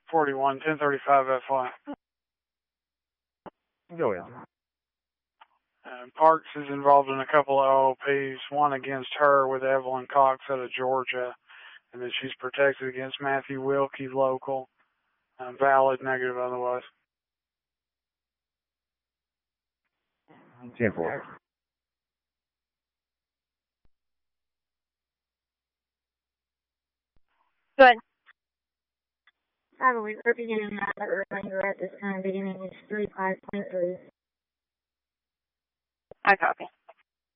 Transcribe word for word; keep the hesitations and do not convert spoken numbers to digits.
forty-one, ten thirty-five F Y. Go ahead. Uh, Parks is involved in a couple of O O Ps, one against her with Evelyn Cox out of Georgia, and then she's protected against Matthew Wilkie, local. Uh, valid, negative otherwise. ten four. Good. I believe we're beginning at the remainder at this time, beginning is three five point three. I copy.